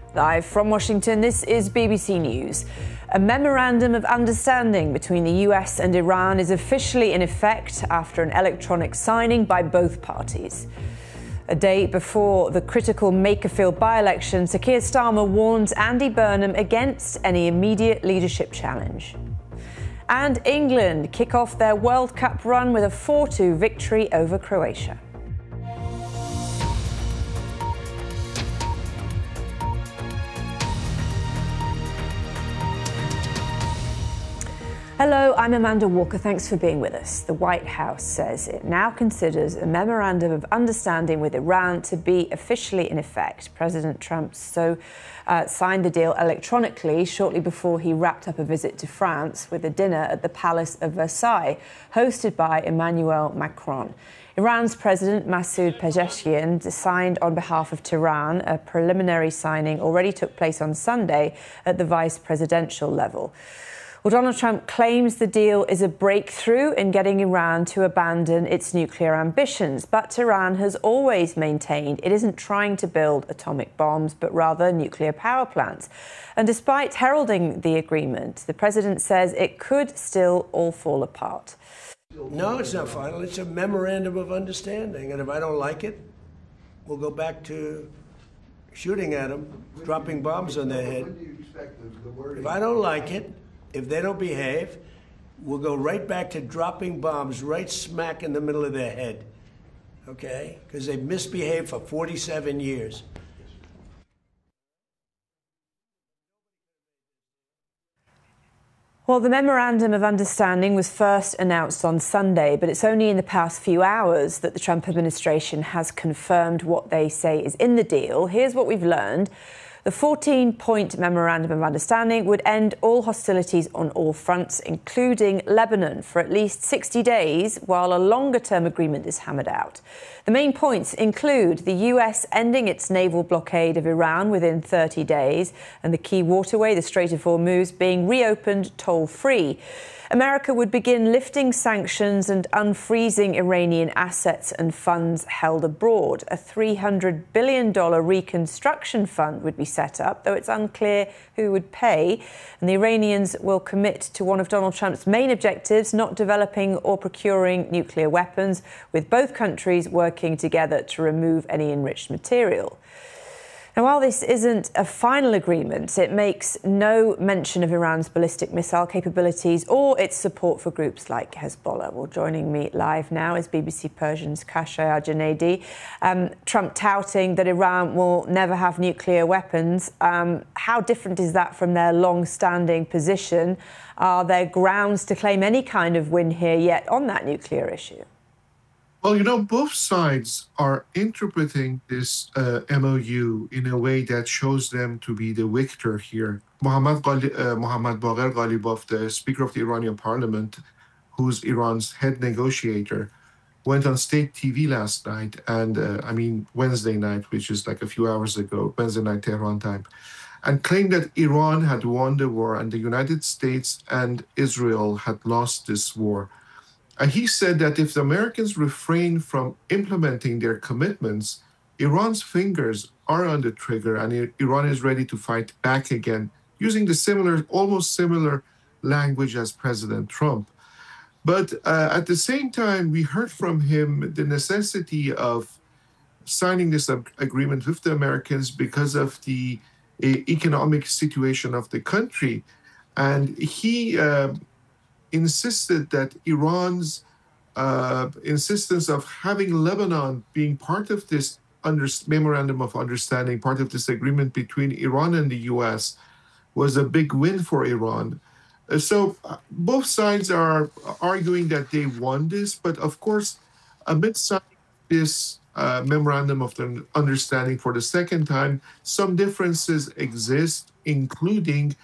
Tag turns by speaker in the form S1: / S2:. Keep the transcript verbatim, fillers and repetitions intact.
S1: Live from Washington, this is B B C News. A memorandum of understanding between the U S and Iran is officially in effect after an electronic signing by both parties. A day before the critical Makerfield by-election, Sir Keir Starmer warns Andy Burnham against any immediate leadership challenge. And England kick off their World Cup run with a four two victory over Croatia. Hello, I'm Amanda Walker. Thanks for being with us. The White House says it now considers a memorandum of understanding with Iran to be officially in effect. President Trump so uh, signed the deal electronically shortly before he wrapped up a visit to France with a dinner at the Palace of Versailles, hosted by Emmanuel Macron. Iran's President Masoud Pezeshkian signed on behalf of Tehran. A preliminary signing already took place on Sunday at the vice presidential level. Well, Donald Trump claims the deal is a breakthrough in getting Iran to abandon its nuclear ambitions. But Tehran has always maintained it isn't trying to build atomic bombs, but rather nuclear power plants. And despite heralding the agreement, the president says it could still all fall apart.
S2: No, it's not final. It's a memorandum of understanding. And if I don't like it, we'll go back to shooting at them, dropping bombs on their head. If I don't like it, if they don't behave, we'll go right back to dropping bombs right smack in the middle of their head, okay? Because they've misbehaved for forty-seven years.
S1: Well, the Memorandum of Understanding was first announced on Sunday, but it's only in the past few hours that the Trump administration has confirmed what they say is in the deal. Here's what we've learned. The fourteen-point Memorandum of Understanding would end all hostilities on all fronts, including Lebanon, for at least sixty days, while a longer-term agreement is hammered out. The main points include the U S ending its naval blockade of Iran within thirty days, and the key waterway, the Strait of Hormuz, being reopened toll-free. America would begin lifting sanctions and unfreezing Iranian assets and funds held abroad. A three hundred billion dollars reconstruction fund would be set up, though it's unclear who would pay. And the Iranians will commit to one of Donald Trump's main objectives, not developing or procuring nuclear weapons, with both countries working together to remove any enriched material. Now, while this isn't a final agreement, it makes no mention of Iran's ballistic missile capabilities or its support for groups like Hezbollah. Well, joining me live now is B B C Persian's Kashaya Janedi. Um, Trump touting that Iran will never have nuclear weapons. Um, how different is that from their long-standing position? Are there grounds to claim any kind of win here yet on that nuclear issue?
S3: Well, you know, both sides are interpreting this uh, M O U in a way that shows them to be the victor here. Mohammad, Ghali, uh, Mohammad Bagher Ghalibaf, the Speaker of the Iranian Parliament, who's Iran's head negotiator, went on state T V last night, and uh, I mean Wednesday night, which is like a few hours ago, Wednesday night Tehran time, and claimed that Iran had won the war and the United States and Israel had lost this war. And he said that if the Americans refrain from implementing their commitments, Iran's fingers are on the trigger and Iran is ready to fight back again, using the similar, almost similar language as President Trump. But uh, at the same time, we heard from him the necessity of signing this agreement with the Americans because of the uh, economic situation of the country. And he uh, insisted that Iran's uh, insistence of having Lebanon being part of this under, memorandum of understanding, part of this agreement between Iran and the U S, was a big win for Iran. Uh, so uh, both sides are arguing that they won this, but of course, amidst this uh, memorandum of understanding for the second time, some differences exist, including